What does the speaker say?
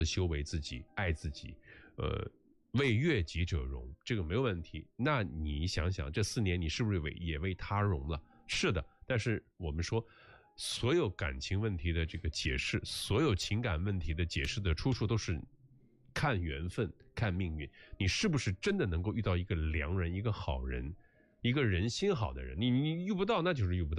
修为自己，爱自己，为悦己者容，这个没有问题。那你想想，这4年你是不是也为他容了？是的，但是我们说，所有感情问题的这个解释，所有情感问题的解释的出处都是看缘分，看命运。你是不是真的能够遇到一个良人，一个好人，一个人心好的人？你遇不到，那就是遇不到。